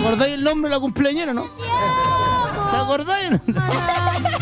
acordáis el nombre de la cumpleañera, no? ¿Te acordáis?